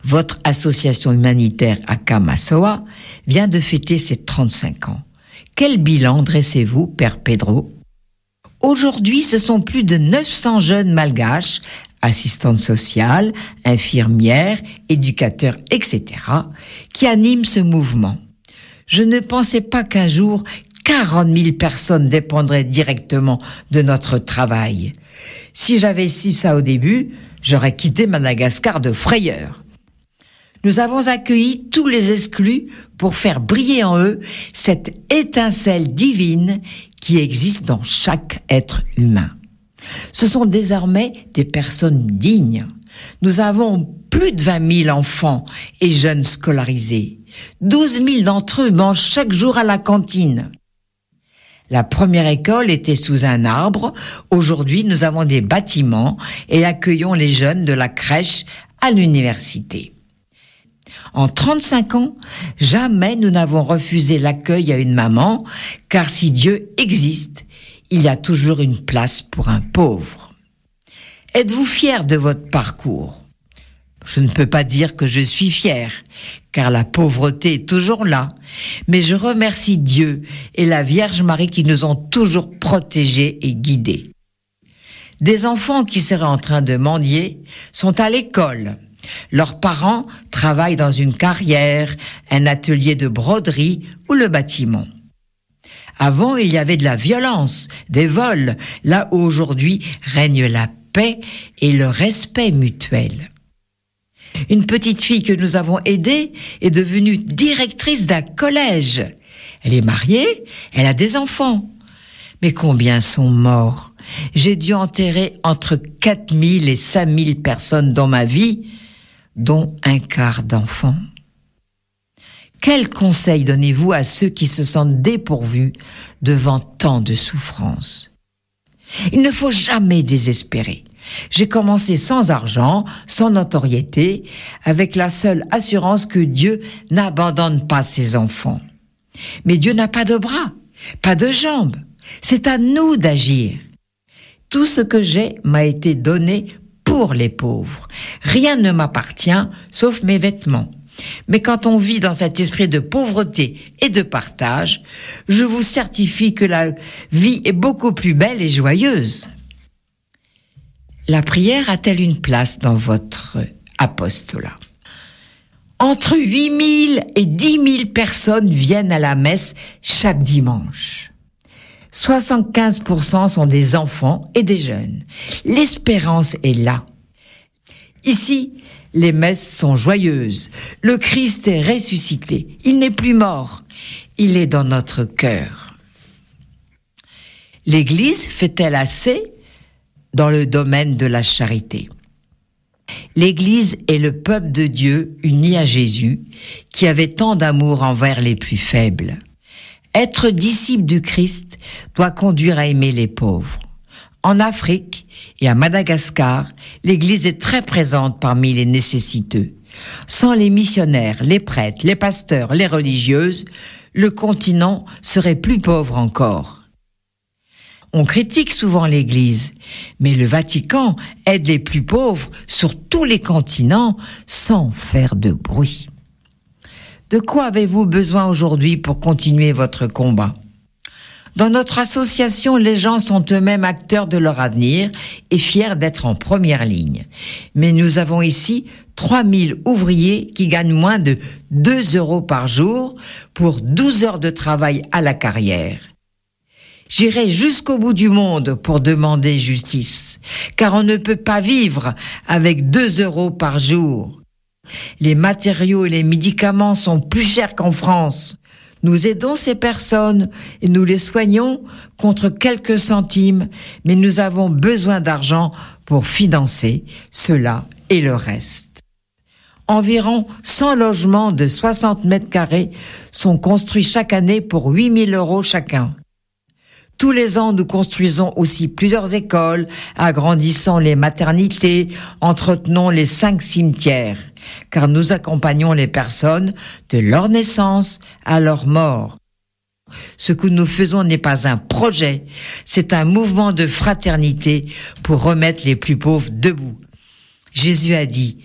Votre association humanitaire à Kamassoa vient de fêter ses 35 ans. Quel bilan dressez-vous, Père Pedro? Aujourd'hui, ce sont plus de 900 jeunes malgaches, assistantes sociales, infirmières, éducateurs, etc., qui animent ce mouvement. Je ne pensais pas qu'un jour, 40 000 personnes dépendraient directement de notre travail. Si j'avais su ça au début, j'aurais quitté Madagascar de frayeur. Nous avons accueilli tous les exclus pour faire briller en eux cette étincelle divine qui existe dans chaque être humain. Ce sont désormais des personnes dignes. Nous avons plus de 20 000 enfants et jeunes scolarisés. 12 000 d'entre eux mangent chaque jour à la cantine. La première école était sous un arbre. Aujourd'hui, nous avons des bâtiments et accueillons les jeunes de la crèche à l'université. En 35 ans, jamais nous n'avons refusé l'accueil à une maman, car si Dieu existe, il y a toujours une place pour un pauvre. Êtes-vous fier de votre parcours? Je ne peux pas dire que je suis fier, car la pauvreté est toujours là, mais je remercie Dieu et la Vierge Marie qui nous ont toujours protégés et guidés. Des enfants qui seraient en train de mendier sont à l'école. Leurs parents travaillent dans une carrière, un atelier de broderie ou le bâtiment. Avant, il y avait de la violence, des vols, là où aujourd'hui règne la paix et le respect mutuel. Une petite fille que nous avons aidée est devenue directrice d'un collège. Elle est mariée, elle a des enfants. Mais combien sont morts? J'ai dû enterrer entre 4 000 et 5 000 personnes dans ma vie, dont un quart d'enfants. Quel conseil donnez-vous à ceux qui se sentent dépourvus devant tant de souffrances? Il ne faut jamais désespérer. J'ai commencé sans argent, sans notoriété, avec la seule assurance que Dieu n'abandonne pas ses enfants. Mais Dieu n'a pas de bras, pas de jambes. C'est à nous d'agir. Tout ce que j'ai m'a été donné pour les pauvres. Rien ne m'appartient, sauf mes vêtements. Mais quand on vit dans cet esprit de pauvreté et de partage, je vous certifie que la vie est beaucoup plus belle et joyeuse. La prière a-t-elle une place dans votre apostolat? Entre 8 000 et 10 000 personnes viennent à la messe chaque dimanche. 75% sont des enfants et des jeunes. L'espérance est là. Ici, les messes sont joyeuses. Le Christ est ressuscité. Il n'est plus mort. Il est dans notre cœur. L'Église fait-elle assez dans le domaine de la charité? L'Église est le peuple de Dieu uni à Jésus, qui avait tant d'amour envers les plus faibles. Être disciple du Christ doit conduire à aimer les pauvres. En Afrique et à Madagascar, l'Église est très présente parmi les nécessiteux. Sans les missionnaires, les prêtres, les pasteurs, les religieuses, le continent serait plus pauvre encore. On critique souvent l'Église, mais le Vatican aide les plus pauvres sur tous les continents sans faire de bruit. De quoi avez-vous besoin aujourd'hui pour continuer votre combat? Dans notre association, les gens sont eux-mêmes acteurs de leur avenir et fiers d'être en première ligne. Mais nous avons ici 3 000 ouvriers qui gagnent moins de 2 € par jour pour 12 heures de travail à la carrière. J'irai jusqu'au bout du monde pour demander justice, car on ne peut pas vivre avec 2 € par jour. Les matériaux et les médicaments sont plus chers qu'en France. Nous aidons ces personnes et nous les soignons contre quelques centimes, mais nous avons besoin d'argent pour financer cela et le reste. Environ 100 logements de 60 mètres carrés sont construits chaque année pour 8 000 € chacun. Tous les ans, nous construisons aussi plusieurs écoles, agrandissons les maternités, entretenons les 5 cimetières, car nous accompagnons les personnes de leur naissance à leur mort. Ce que nous faisons n'est pas un projet, c'est un mouvement de fraternité pour remettre les plus pauvres debout. Jésus a dit